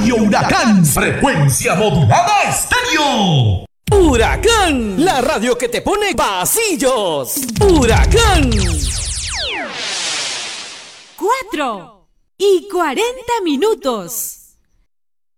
Radio Huracán, frecuencia modulada estéreo. Huracán, la radio que te pone pasillos. Huracán. 4:40.